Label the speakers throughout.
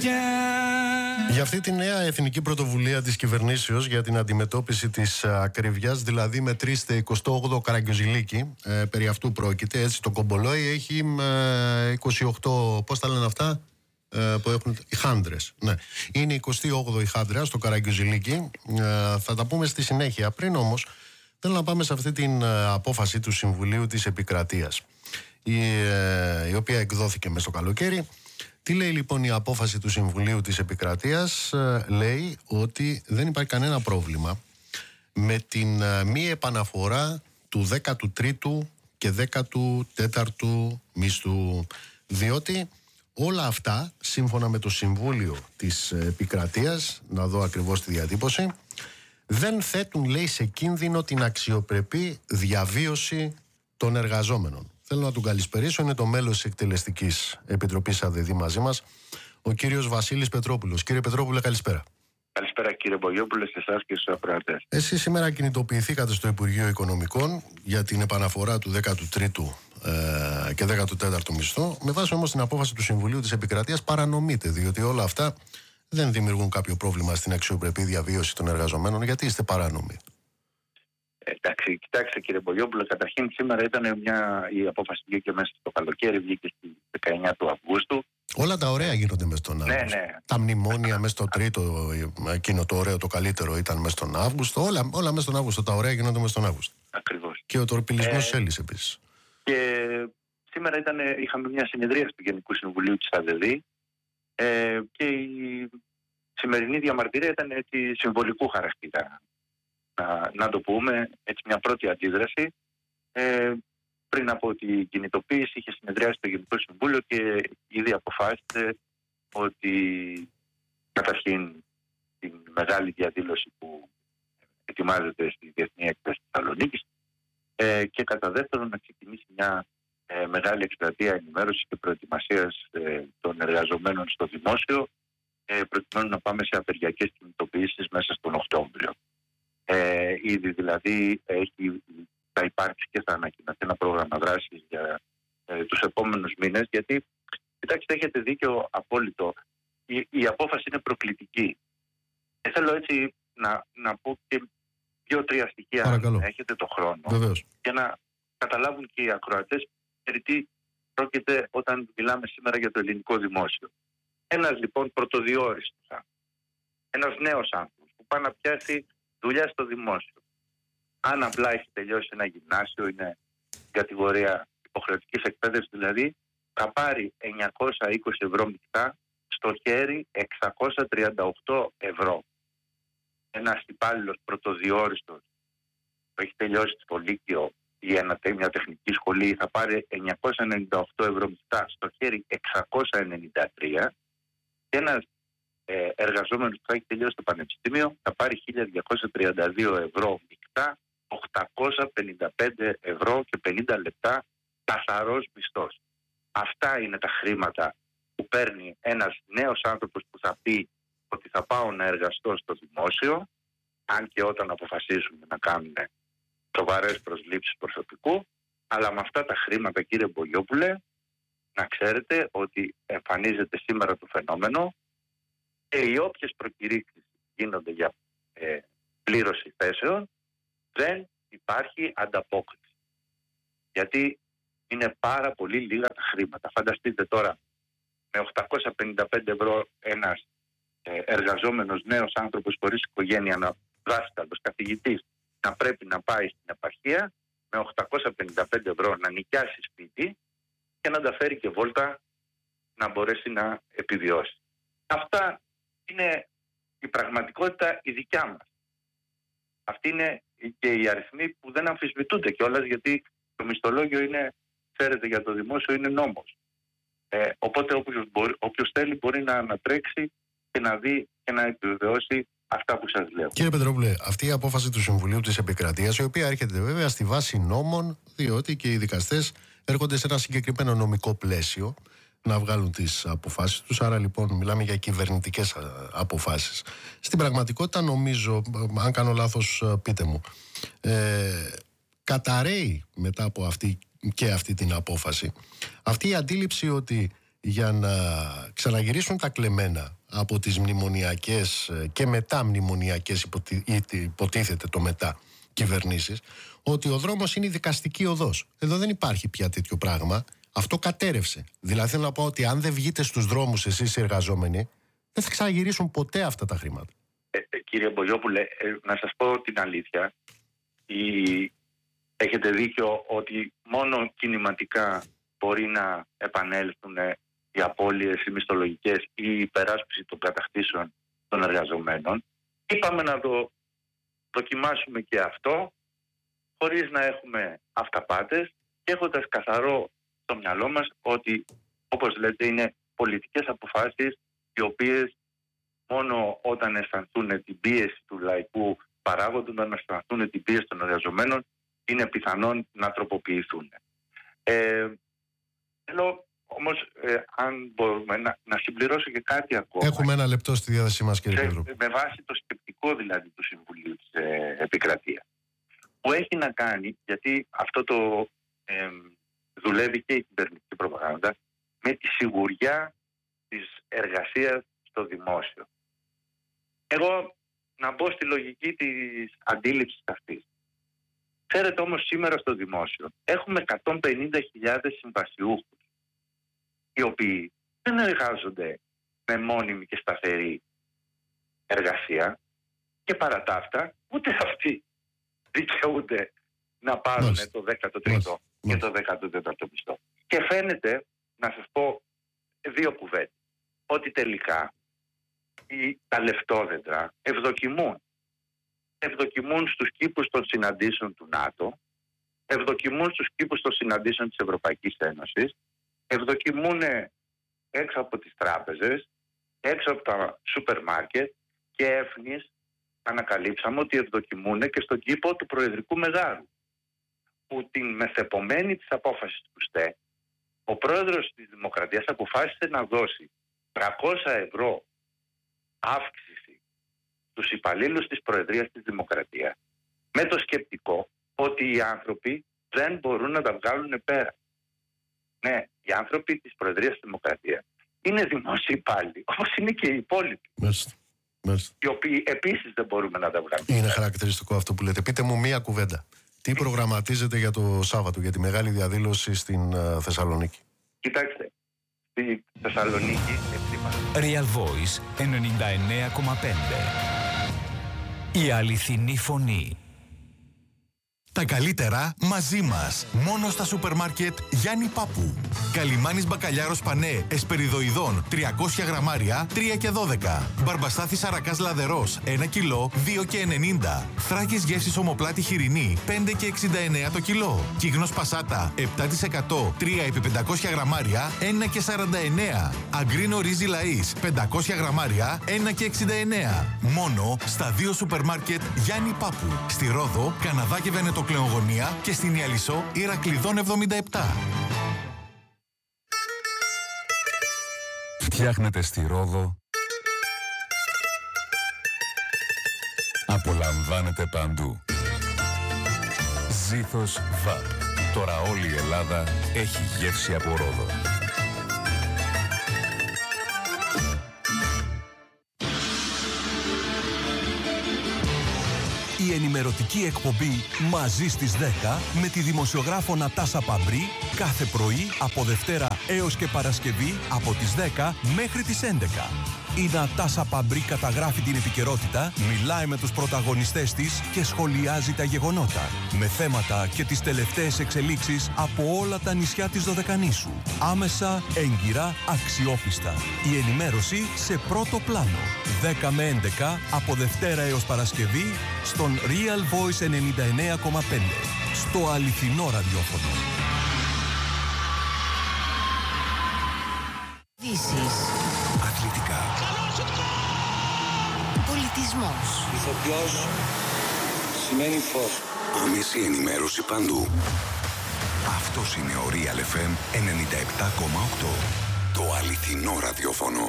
Speaker 1: Για αυτή τη νέα εθνική πρωτοβουλία της κυβερνήσεως για την αντιμετώπιση της ακρίβειας, δηλαδή μετρήστε 28ο Καραγκιόζηλίκη, περί αυτού πρόκειται, έτσι το Κομπολόι έχει 28, πώς τα λένε αυτά, που έχουν οι χάντρες. Ναι. Είναι 28η χάντρα στο Καραγκιόζηλίκη, θα τα πούμε στη συνέχεια. Πριν όμως, θέλω να πάμε σε αυτή την απόφαση του Συμβουλίου της Επικρατείας, η οποία εκδόθηκε μες στο καλοκαίρι. Τι λέει λοιπόν η απόφαση του Συμβουλίου της Επικρατείας? Λέει ότι δεν υπάρχει κανένα πρόβλημα με την μη επαναφορά του 13ου και 14ου μισθού, διότι όλα αυτά, σύμφωνα με το Συμβούλιο της Επικρατείας, να δω ακριβώς τη διατύπωση, δεν θέτουν, λέει, σε κίνδυνο την αξιοπρεπή διαβίωση των εργαζόμενων. Θέλω να τον καλησπερίσω, είναι το μέλος της Εκτελεστικής Επιτροπής ΑΔΔ μαζί μας, ο κύριος Βασίλης Πετρόπουλος. Κύριε Πετρόπουλε, καλησπέρα.
Speaker 2: Καλησπέρα κύριε Μπογιόπουλε, σε εσάς και στους ακροατές.
Speaker 1: Εσείς σήμερα κινητοποιηθήκατε στο Υπουργείο Οικονομικών για την επαναφορά του 13ου και 14ου μισθού. Με βάση όμως την απόφαση του Συμβουλίου της Επικρατείας παρανομείτε, διότι όλα αυτά δεν δημιουργούν κάποιο πρόβλημα στην αξιοπρεπή διαβίωση των εργαζομένων. Γιατί είστε παράνομοι?
Speaker 2: Εντάξει, κοιτάξτε κύριε Μπογιόπουλε, καταρχήν σήμερα ήταν η απόφαση βγήκε μέσα στο καλοκαίρι, βγήκε στις 19 του Αυγούστου.
Speaker 1: Όλα τα ωραία γίνονται μέσα στον Αύγουστο.
Speaker 2: Ναι.
Speaker 1: Τα μνημόνια μέσα στο τρίτο, εκείνο το ωραίο, το καλύτερο ήταν μέσα στον Αύγουστο. Όλα μέσα στον Αύγουστο. Τα ωραία γίνονται μέσα στον Αύγουστο.
Speaker 2: Ακριβώς.
Speaker 1: Και ο τορπιλισμός Έλλης επίσης.
Speaker 2: Και σήμερα είχαμε μια συνεδρία του Γενικού Συμβουλίου της ΑΔΔ και η σημερινή διαμαρτυρία ήταν έτσι συμβολικού χαρακτήρα. Να το πούμε, έτσι μια πρώτη αντίδραση. Πριν από την κινητοποίηση είχε συνεδριάσει το Γενικό Συμβούλιο και ήδη αποφάσισε ότι καταρχήν την μεγάλη διαδήλωση που ετοιμάζεται στη Διεθνή Έκθεση της Θεσσαλονίκης και κατά δεύτερον να ξεκινήσει μια μεγάλη εκστρατεία ενημέρωσης και προετοιμασίας των εργαζομένων στο δημόσιο προκειμένου να πάμε σε απεργιακές κινητοποιήσεις μέσα στον Οκτώβριο. Ήδη δηλαδή θα υπάρξει και θα ανακοινωθεί ένα πρόγραμμα δράσης για τους επόμενους μήνες, γιατί κοιτάξτε, έχετε δίκιο απόλυτο, η απόφαση είναι προκλητική. Θέλω έτσι να πω και 2-3 στοιχεία, αν έχετε το χρόνο.
Speaker 1: Βεβαίως.
Speaker 2: Για να καταλάβουν και οι ακροατές περί τι πρόκειται όταν μιλάμε σήμερα για το ελληνικό δημόσιο. Ένας λοιπόν πρωτοδιόριστος, ένας νέος άνθρωπος που πάει να πιάσει δουλειά στο δημόσιο, αν απλά έχει τελειώσει ένα γυμνάσιο, είναι κατηγορία υποχρεωτικής εκπαίδευσης δηλαδή, θα πάρει 920 ευρώ μεικτά, στο χέρι 638 ευρώ. Ένας υπάλληλος πρωτοδιόριστος που έχει τελειώσει το Λύκειο ή μια τεχνική σχολή θα πάρει 998 ευρώ μεικτά, στο χέρι 693, και ένας εργαζόμενος που θα έχει τελειώσει το πανεπιστήμιο θα πάρει 1232 ευρώ μεικτά, 855 ευρώ και 50 λεπτά καθαρός μισθός. Αυτά είναι τα χρήματα που παίρνει ένας νέος άνθρωπος που θα πει ότι θα πάω να εργαστώ στο δημόσιο, αν και όταν αποφασίσουμε να κάνουν σοβαρές προσλήψεις προσωπικού, αλλά με αυτά τα χρήματα, κύριε Μπογιόπουλε, να ξέρετε ότι εμφανίζεται σήμερα το φαινόμενο και οι όποιες προκηρύξεις γίνονται για πλήρωση θέσεων, δεν υπάρχει ανταπόκριση. Γιατί είναι πάρα πολύ λίγα τα χρήματα. Φανταστείτε τώρα με 855 ευρώ ένας εργαζόμενος νέος άνθρωπος χωρίς οικογένεια, δάσκαλος, καθηγητής, να πρέπει να πάει στην επαρχία με 855 ευρώ να νοικιάσει σπίτι και να τα φέρει και βόλτα να μπορέσει να επιβιώσει. Αυτά είναι η πραγματικότητα η δικιά μας. Αυτή είναι και οι αριθμοί που δεν αμφισβητούνται κιόλας, γιατί το μισθολόγιο είναι, ξέρετε, για το δημόσιο είναι νόμος. Οπότε όποιος θέλει μπορεί να ανατρέξει και να δει και να επιβεβαιώσει αυτά που σας λέω.
Speaker 1: Κύριε Πετρόπουλε, αυτή η απόφαση του Συμβουλίου της Επικρατείας, η οποία έρχεται βέβαια στη βάση νόμων, διότι και οι δικαστές έρχονται σε ένα συγκεκριμένο νομικό πλαίσιο να βγάλουν τις αποφάσεις τους, άρα λοιπόν μιλάμε για κυβερνητικές αποφάσεις. Στην πραγματικότητα νομίζω, αν κάνω λάθος πείτε μου, καταρρέει μετά από αυτή την απόφαση αυτή η αντίληψη ότι για να ξαναγυρίσουν τα κλεμμένα από τις μνημονιακές και μεταμνημονιακές υποτίθεται το μετά κυβερνήσεις, ότι ο δρόμος είναι η δικαστική οδός. Εδώ δεν υπάρχει πια τέτοιο πράγμα. Αυτό κατέρευσε. Δηλαδή θέλω να πω ότι αν δεν βγείτε στους δρόμους εσείς οι εργαζόμενοι, δεν θα ξαναγυρίσουν ποτέ αυτά τα χρήματα.
Speaker 2: Κύριε Μπογιόπουλε, να σας πω την αλήθεια. Έχετε δίκιο ότι μόνο κινηματικά μπορεί να επανέλθουν οι απώλειες, οι μισθολογικές ή η υπεράσπιση των κατακτήσεων των εργαζομένων. Είπαμε να το δοκιμάσουμε και αυτό, χωρίς να έχουμε αυταπάτες και έχοντας καθαρό στο μυαλό μας ότι, όπως λέτε, είναι πολιτικές αποφάσεις οι οποίες μόνο όταν αισθανθούν την πίεση του λαϊκού παράγοντα, όταν αισθανθούν την πίεση των εργαζομένων, είναι πιθανόν να τροποποιηθούν. Θέλω όμως, αν μπορούμε, να συμπληρώσω και κάτι ακόμα.
Speaker 1: Έχουμε ένα λεπτό στη διάθεσή μας, κύριε Πέτρο.
Speaker 2: Με βάση το σκεπτικό δηλαδή του Συμβουλίου της Επικρατείας, που έχει να κάνει, γιατί αυτό το δουλεύει και η κυβερνητική προπαγάνδα, με τη σιγουριά της εργασίας στο δημόσιο. Εγώ να μπω στη λογική της αντίληψης αυτής. Ξέρετε όμως σήμερα στο δημόσιο έχουμε 150.000 συμβασιούχους, οι οποίοι δεν εργάζονται με μόνιμη και σταθερή εργασία και παρά τα αυτά ούτε αυτοί δικαιούνται να πάρουν το 13ο και το 14ο μισθό. Και φαίνεται, να σας πω δύο κουβέντες, ότι τελικά τα λεφτόδεντρα ευδοκιμούν στους κήπους των συναντήσεων του ΝΑΤΟ, ευδοκιμούν στους κήπους των συναντήσεων της Ευρωπαϊκής Ένωσης, ευδοκιμούν έξω από τις τράπεζες, έξω από τα σούπερ μάρκετ και έφνης ανακαλύψαμε ότι ευδοκιμούν και στον κήπο του Προεδρικού Μεγάρου, που την μεθεπομένη της απόφασης του ΣΤΕ ο πρόεδρος της Δημοκρατίας αποφάσισε να δώσει 300 ευρώ αύξηση στους υπαλλήλους της Προεδρίας της Δημοκρατίας, με το σκεπτικό ότι οι άνθρωποι δεν μπορούν να τα βγάλουν πέρα. Ναι, οι άνθρωποι της Προεδρίας της Δημοκρατίας είναι δημόσιοι υπάλληλοι, όπως είναι και οι υπόλοιποι.
Speaker 1: Μάλιστα.
Speaker 2: Οι οποίοι επίσης δεν μπορούμε να τα βγάλουμε.
Speaker 1: Είναι χαρακτηριστικό αυτό που λέτε. Πείτε μου μία κουβέντα. Τι προγραμματίζετε για το Σάββατο, για τη μεγάλη διαδήλωση στην Θεσσαλονίκη?
Speaker 2: Κοιτάξτε, στη Θεσσαλονίκη
Speaker 3: Real Voice 99,5. Η αληθινή φωνή. Τα καλύτερα μαζί μας. Μόνο στα σούπερ μάρκετ Γιάννη Πάπου. Καλιμάνης μπακαλιάρος πανέ εσπεριδοειδών 300 γραμμάρια 3 και 12. Μπαρμπαστάθης αρακάς λαδερός 1 κιλό 2 και 90. Θράκες γεύσης ομοπλάτη χοιρινή 5 και 69 το κιλό. Κύγνος πασάτα 7% 3 επί 500 γραμμάρια 1 και 49. Αγκρίνο ρύζι λαΐς 500 γραμμάρια 1 και 69. Μόνο στα 2 σούπερ μάρκετ Γιάννη Πάπου. Στη Ρόδο, Καναδά και Βενετοκλεογωνία και στην Ιαλισσό Ηρακλειδών 77. Φτιάχνετε στη Ρόδο. Απολαμβάνετε παντού. Ζήθος ΒΑΠ. Τώρα όλη η Ελλάδα έχει γεύση από Ρόδο. Η ενημερωτική εκπομπή «Μαζί στις 10» με τη δημοσιογράφο Νατάσα Παμπρί κάθε πρωί από Δευτέρα έως και Παρασκευή από τις 10 μέχρι τις 11. Η Νατάσα Παμπρί καταγράφει την επικαιρότητα, μιλάει με τους πρωταγωνιστές της και σχολιάζει τα γεγονότα, με θέματα και τις τελευταίες εξελίξεις από όλα τα νησιά της Δωδεκανήσου. Άμεσα, έγκυρα, αξιόπιστα. Η ενημέρωση σε πρώτο πλάνο. 10 με 11 από Δευτέρα έως Παρασκευή στον Real Voice 99,5. Στο αληθινό ραδιόφωνο. Αθλητικά.
Speaker 4: Πολιτισμός.
Speaker 5: Ηθοποιός σημαίνει φως.
Speaker 6: Άμεση ενημέρωση παντού. Αυτός είναι ο Real FM 97,8. Το αληθινό ραδιόφωνο.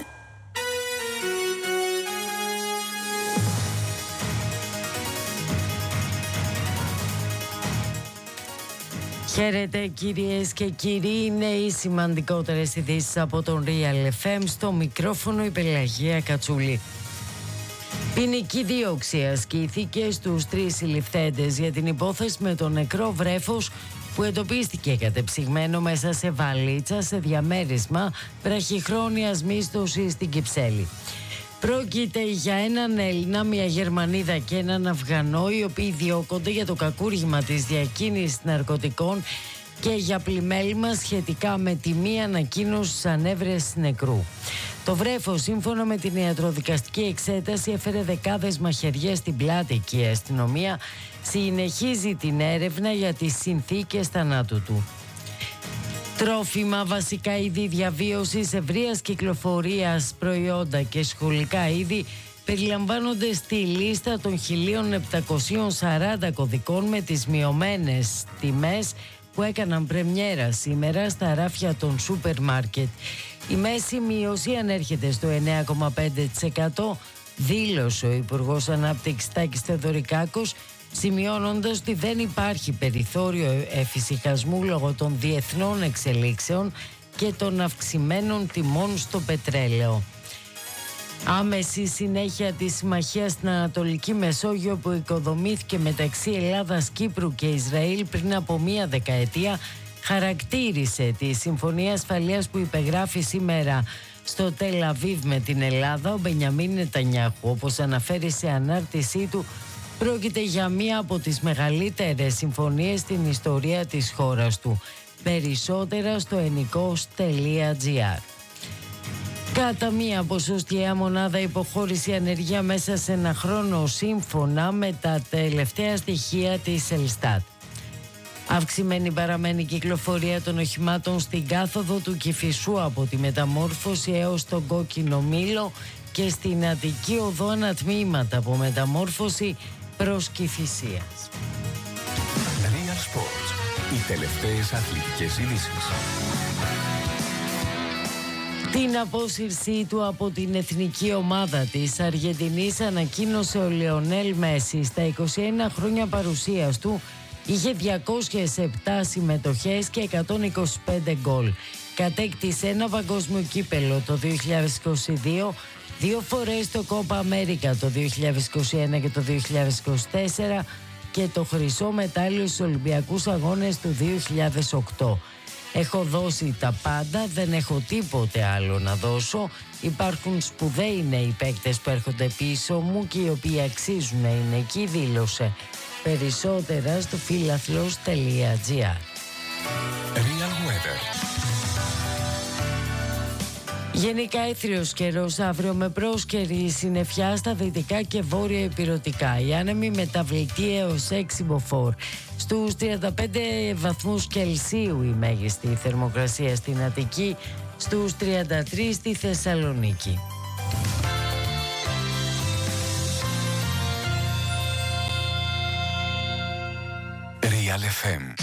Speaker 4: Χαίρετε κυρίες και κύριοι, είναι οι σημαντικότερες ειδήσεις από τον Real FM. Στο μικρόφωνο η Πελαγία Κατσούλη. Ποινική δίωξη ασκήθηκε στους 3 συλληφθέντες για την υπόθεση με το νεκρό βρέφος που εντοπίστηκε κατεψυγμένο μέσα σε βαλίτσα σε διαμέρισμα βραχυχρόνιας μίσθωσης στην Κυψέλη. Πρόκειται για έναν Έλληνα, μια Γερμανίδα και έναν Αφγανό, οι οποίοι διώκονται για το κακούργημα της διακίνησης ναρκωτικών και για πλημέλημα σχετικά με τη μη ανακοίνωση ανέβρεσης νεκρού. Το βρέφος, σύμφωνα με την ιατροδικαστική εξέταση, έφερε δεκάδες μαχαιριές στην πλάτη και η αστυνομία συνεχίζει την έρευνα για τις συνθήκες θανάτου του. Τρόφιμα, βασικά είδη διαβίωσης, ευρείας κυκλοφορίας, προϊόντα και σχολικά είδη περιλαμβάνονται στη λίστα των 1.740 κωδικών με τις μειωμένες τιμές που έκαναν πρεμιέρα σήμερα στα ράφια των σούπερ μάρκετ. Η μέση μείωση ανέρχεται στο 9,5%, δήλωσε ο Υπουργός Ανάπτυξης Τάκης Θεοδωρικάκος, σημειώνοντας ότι δεν υπάρχει περιθώριο εφησυχασμού λόγω των διεθνών εξελίξεων και των αυξημένων τιμών στο πετρέλαιο. Άμεση συνέχεια της συμμαχίας στην Ανατολική Μεσόγειο που οικοδομήθηκε μεταξύ Ελλάδας, Κύπρου και Ισραήλ πριν από μία δεκαετία χαρακτήρισε τη Συμφωνία Ασφαλείας που υπεγράφει σήμερα στο Τελ Αβίβ με την Ελλάδα ο Μπενιαμίν Νετανιάχου. Όπως αναφέρει σε ανάρτησή του, πρόκειται για μία από τις μεγαλύτερες συμφωνίες στην ιστορία της χώρας του. Περισσότερα στο ennikos.gr. Κατά μία ποσοστιαία μονάδα υποχώρηση ανεργία μέσα σε ένα χρόνο, σύμφωνα με τα τελευταία στοιχεία της Ελστάτ. Αυξημένη παραμένει κυκλοφορία των οχημάτων στην κάθοδο του Κηφισού από τη Μεταμόρφωση έως τον Κόκκινο Μήλο και στην Αττική Οδό ανατμήματα από Μεταμόρφωση προς Κηφισίας.
Speaker 3: Real Sports. Οι τελευταίες αθλητικές ειδήσεις.
Speaker 4: Την απόσυρσή του από την εθνική ομάδα της Αργεντινής ανακοίνωσε ο Λεωνέλ Μέση. Στα 21 χρόνια παρουσίας του είχε 207 συμμετοχές και 125 γκολ. Κατέκτησε ένα παγκόσμιο κύπελο το 2022, 2 φορές το Κόπα Αμέρικα το 2021 και το 2024 και το χρυσό μετάλλιο στους Ολυμπιακούς Αγώνες του 2008. Έχω δώσει τα πάντα, δεν έχω τίποτε άλλο να δώσω. Υπάρχουν σπουδαίοι νέοι παίκτες που έρχονται πίσω μου και οι οποίοι αξίζουν να είναι εκεί, δήλωσε. Περισσότερα στο philathlos.gr.
Speaker 3: Real Weather.
Speaker 4: Γενικά έθριος καιρός αύριο με πρόσκαιρη συννεφιά στα δυτικά και βόρεια ηπειρωτικά. Η άνεμη μεταβλητή έως 6 μποφόρ. Στους 35 βαθμούς Κελσίου η μέγιστη θερμοκρασία στην Αττική, στους 33 στη Θεσσαλονίκη.
Speaker 3: Real FM.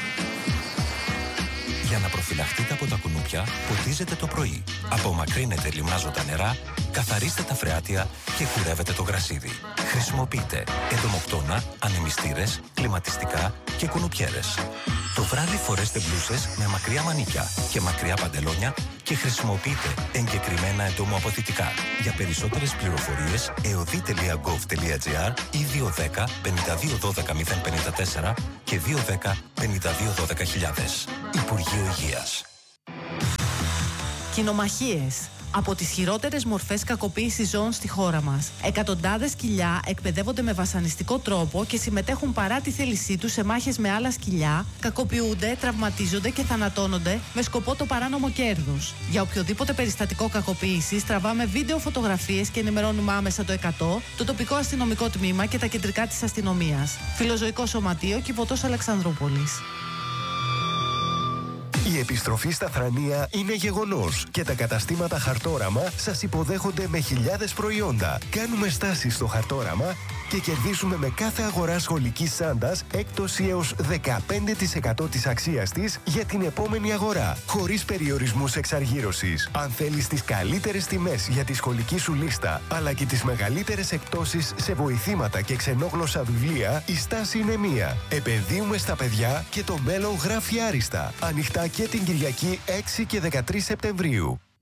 Speaker 3: Για να προφυλαχτείτε από τα κουνούπια, ποτίζετε το πρωί. Απομακρύνετε λιμνάζοντα νερά, καθαρίστε τα φρεάτια και κουρεύετε το γρασίδι. Χρησιμοποιείτε εντομοκτώνα, ανεμιστήρες, κλιματιστικά και κουνουπιέρες. Το βράδυ φορέστε μπλούσες με μακριά μανίκια και μακριά παντελόνια και χρησιμοποιείτε εγκεκριμένα εντομοαποθητικά. Για περισσότερες πληροφορίες, eodi.gov.gr ή 210 52 12 054 και 210 52 12 000. Υπουργείο Υγείας.
Speaker 7: Κοινομαχίες. Από τις χειρότερες μορφές κακοποίησης ζώων στη χώρα μας. Εκατοντάδες σκυλιά εκπαιδεύονται με βασανιστικό τρόπο και συμμετέχουν παρά τη θέλησή τους σε μάχες με άλλα σκυλιά, κακοποιούνται, τραυματίζονται και θανατώνονται με σκοπό το παράνομο κέρδος. Για οποιοδήποτε περιστατικό κακοποίησης, τραβάμε βίντεο φωτογραφίες και ενημερώνουμε άμεσα το 100, το τοπικό αστυνομικό τμήμα και τα κεντρικά της αστυνομίας. Φιλοζωικό Σωματείο, Κιβωτός Αλεξανδρούπολης.
Speaker 8: Η επιστροφή στα Θρανία είναι γεγονός και τα καταστήματα Χαρτόραμα σας υποδέχονται με χιλιάδες προϊόντα. Κάνουμε στάση στο Χαρτόραμα και κερδίζουμε με κάθε αγορά σχολικής σάντας έκπτωση έως 15% της αξίας της για την επόμενη αγορά, χωρίς περιορισμούς εξαργύρωσης. Αν θέλεις τις καλύτερες τιμές για τη σχολική σου λίστα, αλλά και τις μεγαλύτερες εκπτώσεις σε βοηθήματα και ξενόγλωσσα βιβλία, η στάση είναι μία. Επενδύουμε στα παιδιά και το μέλλον γράφει άριστα. Ανοιχτά και την Κυριακή 6 και 13 Σεπτεμβρίου.